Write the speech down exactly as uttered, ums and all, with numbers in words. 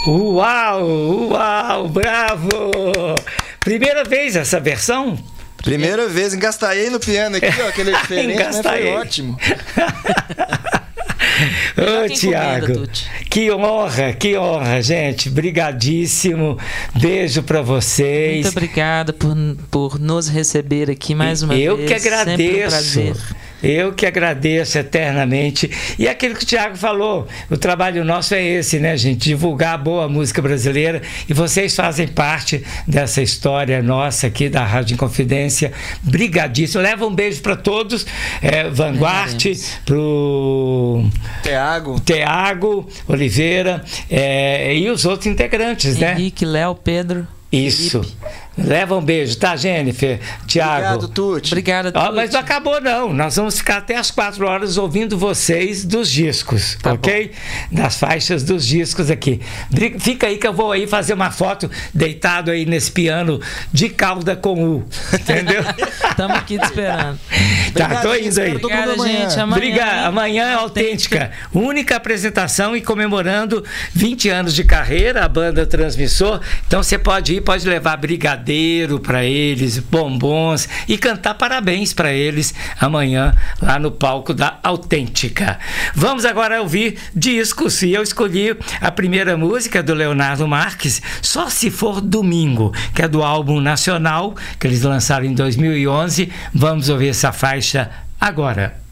Uau, uau, bravo! Primeira vez essa versão? Primeira vez, engastalhei no piano aqui, ó, aquele diferente, mas foi ótimo. Ô, Tiago, que honra, que honra, gente. Brigadíssimo. Beijo para vocês. Muito obrigada por, por nos receber aqui mais uma Eu vez. Eu que agradeço. Um prazer. Eu que agradeço eternamente. E aquilo que o Tiago falou, o trabalho nosso é esse, né, gente? Divulgar a boa música brasileira. E vocês fazem parte dessa história nossa aqui da Rádio Inconfidência. Brigadíssimo. Leva um beijo para todos. É, Vanguard, pro Tiago, Tiago Oliveira é, e os outros integrantes, Henrique, né? Henrique, Léo, Pedro. Isso. Felipe. Leva um beijo, tá, Jennifer? Tiago. Obrigado, Tuti. Obrigada, Tuti. Oh, mas não acabou, não. Nós vamos ficar até as quatro horas ouvindo vocês dos discos, tá ok? Bom. Das faixas dos discos aqui. Fica aí que eu vou aí fazer uma foto deitado aí nesse piano de cauda com U. Entendeu? Estamos aqui te esperando. Tá, Obrigado, tô indo aí. Obrigada, gente. Amanhã, Obrigado. Amanhã é Autêntica. Única apresentação e comemorando vinte anos de carreira, a banda Transmissor. Então você pode ir, pode levar brigadeiro para eles, bombons e cantar parabéns para eles amanhã lá no palco da Autêntica. Vamos agora ouvir discos e eu escolhi a primeira música do Leonardo Marques, Só Se For Domingo, que é do álbum Nacional que eles lançaram em dois mil e onze. Vamos ouvir essa faixa agora.